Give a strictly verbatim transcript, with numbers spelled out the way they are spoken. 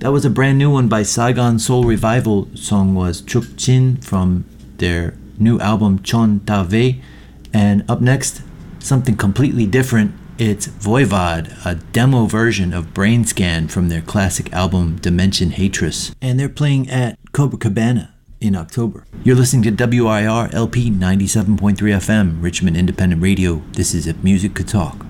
That was a brand new one by Saigon Soul Revival. Song was Chuk Chin from their new album Chon Ta Ve. And up next, something completely different. It's Voivod, a demo version of Brain Scan from their classic album Dimension Hatris. And they're playing at Copacabana in October. You're listening to W I R L P ninety-seven point three F M, Richmond Independent Radio. This is If Music Could Talk.